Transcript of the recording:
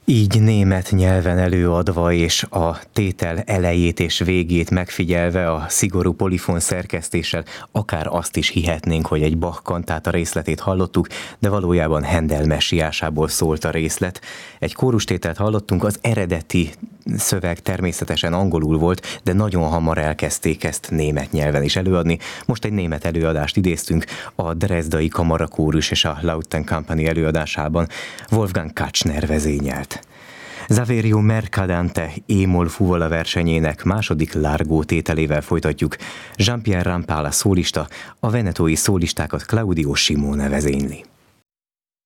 Így német nyelven előadva és a tétel elejét és végét megfigyelve a szigorú polifon szerkesztéssel akár azt is hihetnénk, hogy egy Bach kantáta részletét hallottuk, de valójában Händel messiásából szólt a részlet. Egy kórustételt hallottunk, az eredeti szöveg természetesen angolul volt, de nagyon hamar elkezdték ezt német nyelven is előadni. Most egy német előadást idéztünk a Dresdai Kamarakórus és a Lauten Company előadásában. Wolfgang Kachner vezényelt. Saverio Mercadante émol fuvola versenyének második Largo tételével folytatjuk. Jean-Pierre Rampal a szólista, a venetói szólistákat Claudio Simone vezényli.